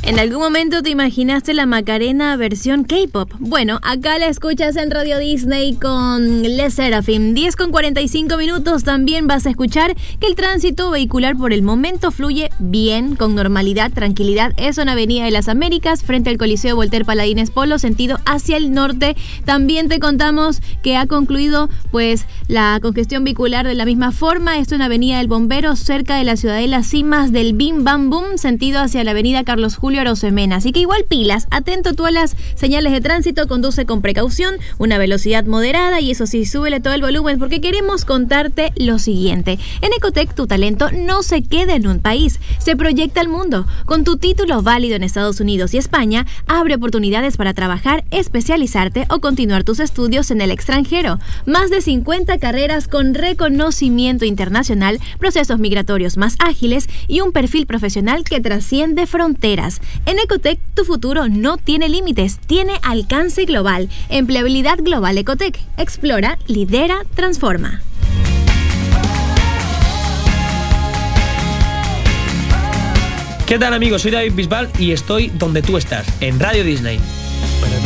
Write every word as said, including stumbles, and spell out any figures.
¿En algún momento te imaginaste la Macarena versión K-pop? Bueno, acá la escuchas en Radio Disney con Les Seraphim. diez con cuarenta y cinco minutos. También vas a escuchar que el tránsito vehicular por el momento fluye bien, con normalidad, tranquilidad. Es en Avenida de las Américas, frente al Coliseo Voltaire Paladines Polo, sentido hacia el norte. También te contamos que ha concluido pues la congestión vehicular de la misma forma. Esto en Avenida del Bombero, cerca de la Ciudadela Cimas del Bim Bam Boom, sentido hacia la Avenida Carlos Julio Arosemena. Así que igual pilas, atento tú a las señales de tránsito, conduce con precaución, una velocidad moderada y eso sí, súbele todo el volumen porque queremos contarte lo siguiente. En Ecotec tu talento no se queda en un país, se proyecta al mundo. Con tu título válido en Estados Unidos y España, abre oportunidades para trabajar, especializarte o continuar tus estudios en el extranjero. Más de cincuenta carreras con reconocimiento internacional, procesos migratorios más ágiles y un perfil profesional que trasciende fronteras. En Ecotec, tu futuro no tiene límites, tiene alcance global. Empleabilidad global Ecotec. Explora, lidera, transforma. ¿Qué tal, amigos? Soy David Bisbal y estoy donde tú estás, en Radio Disney.